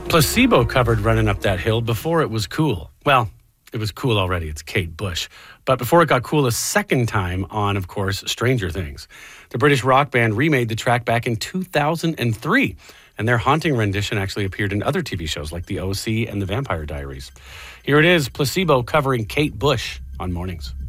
Placebo covered Running Up That Hill before it was cool. Well, it was cool already. It's Kate Bush. But before it got cool a second time on, of course, Stranger Things. The British rock band remade the track back in 2003. And their haunting rendition actually appeared in other TV shows like The OC and The Vampire Diaries. Here it is, Placebo covering Kate Bush on Mornings.